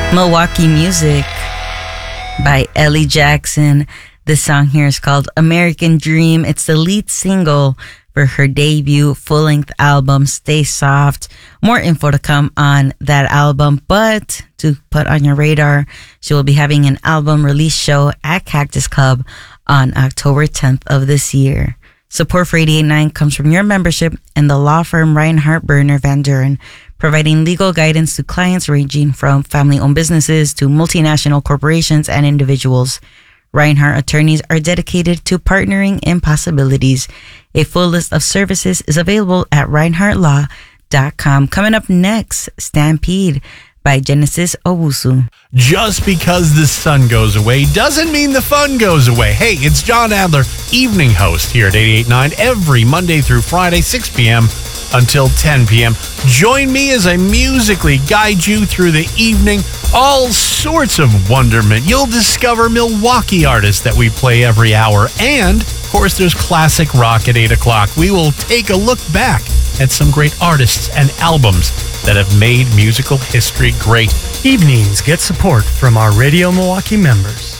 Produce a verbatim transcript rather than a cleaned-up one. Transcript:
Milwaukee Music by Ellie Jackson. This song here is called American Dream. It's the lead single for her debut full-length album, Stay Soft. More info to come on that album, but to put on your radar, she will be having an album release show at Cactus Club on October tenth of this year. Support for eighty-eight point nine comes from your membership in the law firm Reinhardt Berner Van Duren, providing legal guidance to clients ranging from family-owned businesses to multinational corporations and individuals. Reinhardt attorneys are dedicated to partnering in possibilities. A full list of services is available at reinhardt law dot com. Coming up next, Stampede by Genesis Owusu. Just because the sun goes away doesn't mean the fun goes away. Hey, it's John Adler, evening host here at eighty-eight point nine every Monday through Friday, six p.m. until ten p.m. Join me as I musically guide you through the evening. All sorts of wonderment. You'll discover Milwaukee artists that we play every hour. And, of course, there's classic rock at eight o'clock. We will take a look back at some great artists and albums that have made musical history great. Evenings get support from our Radio Milwaukee members.